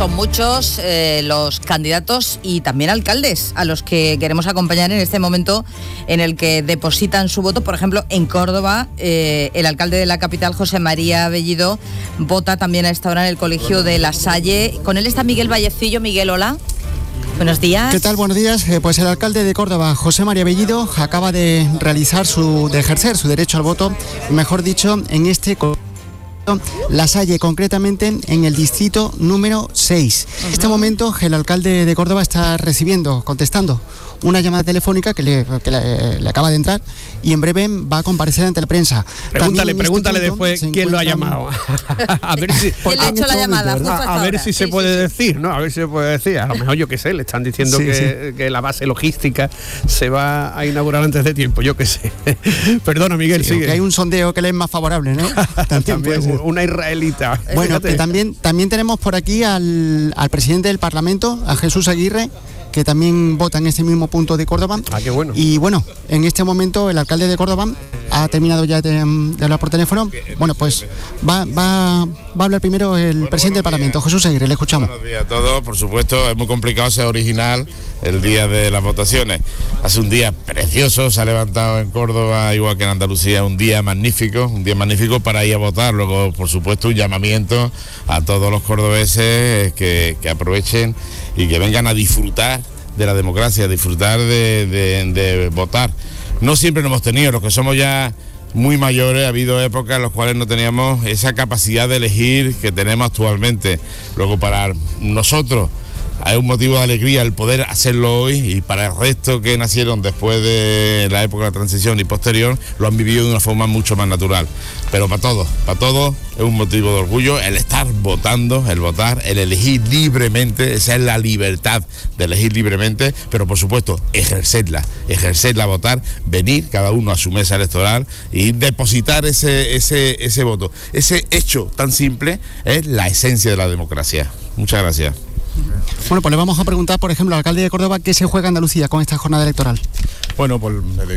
Son muchos los candidatos y también alcaldes a los que queremos acompañar en este momento en el que depositan su voto. Por ejemplo, en Córdoba, el alcalde de la capital, José María Bellido, vota también a esta hora en el colegio de La Salle. Con él está Miguel Vallecillo. Miguel, hola. Buenos días. ¿Qué tal? Buenos días. Pues el alcalde de Córdoba, José María Bellido, acaba de ejercer su derecho al voto, mejor dicho, en este La Salle, concretamente en el distrito número 6. En este momento el alcalde de Córdoba está contestando una llamada telefónica que le acaba de entrar y en breve va a comparecer ante la prensa. Pregúntale después quién lo ha llamado. A ver si ¿Quién le ha hecho la llamada? A ver si se puede decir, ¿no? A ver si se puede decir. A lo mejor, yo qué sé, le están diciendo que la base logística se va a inaugurar antes de tiempo, yo qué sé. Perdona, Miguel, sigue. Que hay un sondeo que le es más favorable, ¿no? También una israelita. Bueno, que también tenemos por aquí al presidente del Parlamento, a Jesús Aguirre, que también vota en este mismo punto de Córdoba. Qué bueno. Y bueno, en este momento el alcalde de Córdoba ha terminado ya de hablar por teléfono. Bueno, pues va a hablar primero el presidente del Parlamento, Jesús Aguirre, le escuchamos. Buenos días a todos. Por supuesto, es muy complicado ser original el día de las votaciones. Hace un día precioso, se ha levantado en Córdoba, igual que en Andalucía, un día magnífico para ir a votar. Luego, por supuesto, un llamamiento a todos los cordobeses que aprovechen y que vengan a disfrutar de la democracia, disfrutar de votar. No siempre lo hemos tenido, los que somos ya muy mayores, ha habido épocas en las cuales no teníamos esa capacidad de elegir que tenemos actualmente. Luego, para nosotros hay un motivo de alegría el poder hacerlo hoy, y para el resto que nacieron después de la época de la transición y posterior, lo han vivido de una forma mucho más natural. Pero para todos es un motivo de orgullo el estar votando, el votar, el elegir libremente. Esa es la libertad de elegir libremente, pero por supuesto ejercerla, votar, venir cada uno a su mesa electoral y depositar ese voto. Ese hecho tan simple es la esencia de la democracia. Muchas gracias. Bueno, pues le vamos a preguntar, por ejemplo, al alcalde de Córdoba qué se juega Andalucía con esta jornada electoral. Bueno, pues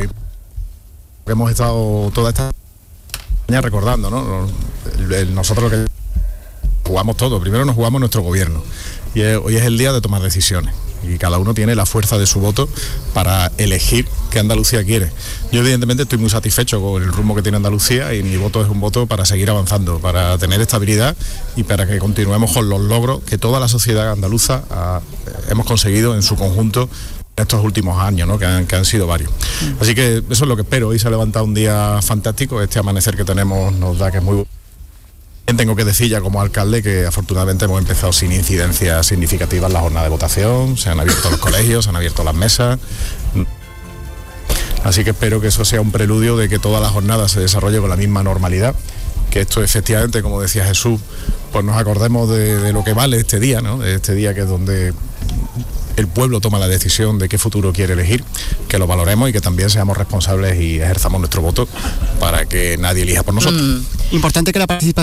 hemos estado toda esta mañana recordando, ¿no? Nosotros lo que jugamos todo, primero nos jugamos nuestro gobierno, y hoy es el día de tomar decisiones, y cada uno tiene la fuerza de su voto para elegir qué Andalucía quiere. Yo evidentemente estoy muy satisfecho con el rumbo que tiene Andalucía, y mi voto es un voto para seguir avanzando, para tener estabilidad y para que continuemos con los logros que toda la sociedad andaluza hemos conseguido en su conjunto estos últimos años, ¿no? que han sido varios. Así que eso es lo que espero. Hoy se ha levantado un día fantástico, este amanecer que tenemos nos da que es muy bueno. Tengo que decir ya como alcalde que afortunadamente hemos empezado sin incidencias significativas la jornada de votación, se han abierto los colegios, se han abierto las mesas. Así que espero que eso sea un preludio de que toda la jornada se desarrolle con la misma normalidad, que esto efectivamente, como decía Jesús, pues nos acordemos de lo que vale este día, ¿no? De este día que es donde el pueblo toma la decisión de qué futuro quiere elegir, que lo valoremos y que también seamos responsables y ejerzamos nuestro voto para que nadie elija por nosotros. Importante que la participación